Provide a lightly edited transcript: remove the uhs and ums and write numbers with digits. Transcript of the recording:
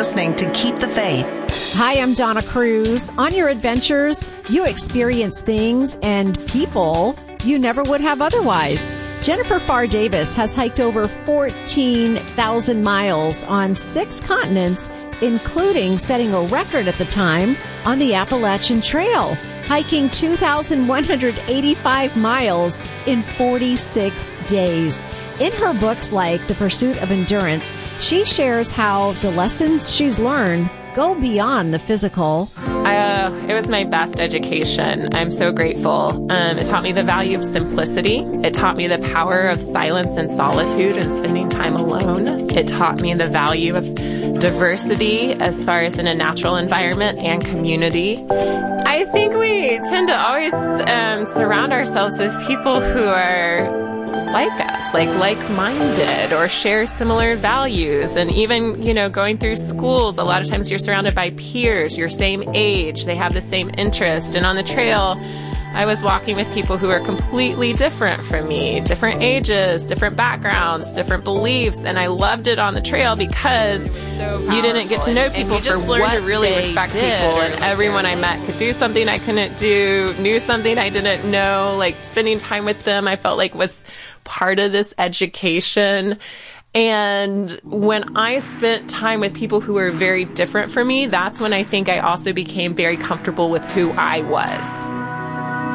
listening to Keep the Faith. Hi, I'm Donna Cruz. On your adventures, you experience things and people you never would have otherwise. Jennifer Farr Davis has hiked over 14,000 miles on 6 continents, including setting a record at the time on the Appalachian Trail, hiking 2,185 miles in 46 days. In her books like The Pursuit of Endurance, she shares how the lessons she's learned go beyond the physical. It was my best education. I'm so grateful. It taught me the value of simplicity. It taught me the power of silence and solitude and spending time alone. It taught me the value of diversity as far as in a natural environment and community. I think we tend to always surround ourselves with people who are like us, like-minded or share similar values. And even, going through schools, a lot of times you're surrounded by peers, your same age, they have the same interest. And on the trail, I was walking with people who are completely different from me, different ages, different backgrounds, different beliefs. And I loved it on the trail because you didn't get to know people for what to really respect people. And everyone I met could do something I couldn't do, knew something I didn't know. Like spending time with them, I felt like was part of this education. And when I spent time with people who were very different from me, that's when I think I also became very comfortable with who I was.